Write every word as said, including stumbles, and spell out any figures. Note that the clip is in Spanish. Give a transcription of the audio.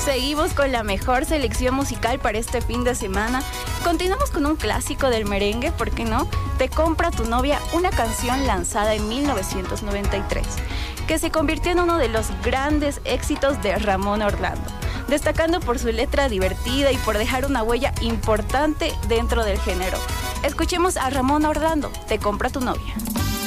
Seguimos con la mejor selección musical para este fin de semana. Continuamos con un clásico del merengue, ¿por qué no? Te compra tu novia, una canción lanzada en mil novecientos noventa y tres, que se convirtió en uno de los grandes éxitos de Ramón Orlando, destacando por su letra divertida y por dejar una huella importante dentro del género. Escuchemos a Ramón Orlando, Te compra tu novia.